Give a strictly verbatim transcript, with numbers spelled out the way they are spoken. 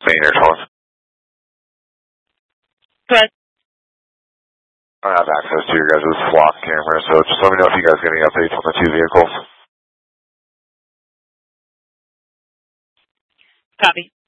Main air calling. Go ahead. I have access to your guys' flock camera, so just let me know if you guys get any updates on the two vehicles. Copy.